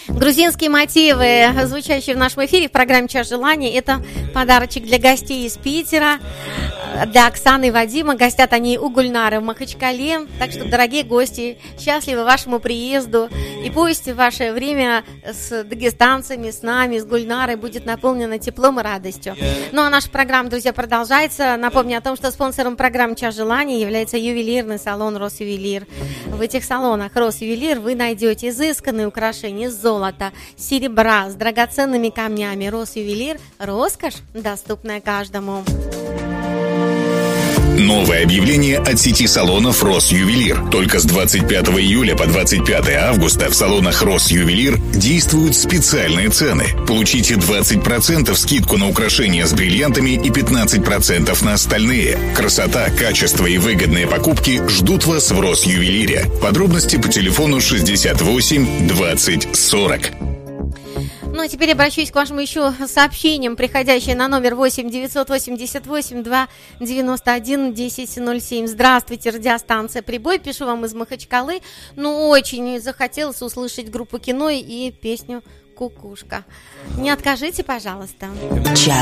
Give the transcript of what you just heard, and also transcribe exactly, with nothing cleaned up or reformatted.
Грузинские мотивы, звучащие в нашем эфире в программе «Час желаний». Это подарочек для гостей из Питера, для Оксаны и Вадима. Гостят они у Гульнары в Махачкале. Так что, дорогие гости, счастливы вашему приезду. И пусть ваше время с дагестанцами, с нами, с Гульнарой будет наполнено теплом и радостью. Ну а наша программа, друзья, продолжается. Напомню о том, что спонсором программы «Час желаний» является ювелирный салон «Росювелир». В этих салонах «Росювелир» вы найдете изысканные украшения из золота, серебра, с драгоценными камнями. «Росювелир» – роскошь, доступная каждому. Новое объявление от сети салонов «Росювелир». Только с двадцать пятого июля по двадцать пятое августа в салонах «Росювелир» действуют специальные цены. Получите двадцать процентов скидку на украшения с бриллиантами и пятнадцать процентов на остальные. Красота, качество и выгодные покупки ждут вас в «Росювелире». Подробности по телефону шестьдесят восемь двадцать сорок. Ну, а теперь обращусь к вашему еще сообщениям, приходящие на номер восемь девятьсот восемьдесят восемь два девяносто один десять ноль семь. Здравствуйте, радиостанция «Прибой». Пишу вам из Махачкалы. Ну, очень захотелось услышать группу «Кино» и песню «Кукушка». Не откажите, пожалуйста.